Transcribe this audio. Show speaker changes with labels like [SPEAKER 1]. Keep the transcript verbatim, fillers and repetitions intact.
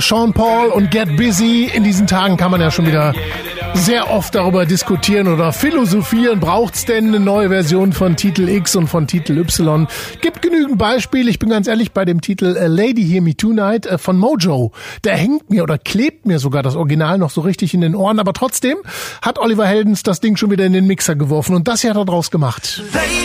[SPEAKER 1] Sean Paul und Get Busy. In diesen Tagen kann man ja schon wieder sehr oft darüber diskutieren oder philosophieren. Braucht's denn eine neue Version von Titel X und von Titel Y? Gibt genügend Beispiele. Ich bin ganz ehrlich, bei dem Titel A Lady Hear Me Tonight von Mojo, der hängt mir oder klebt mir sogar das Original noch so richtig in den Ohren. Aber trotzdem hat Oliver Heldens das Ding schon wieder in den Mixer geworfen und das hier hat er draus gemacht.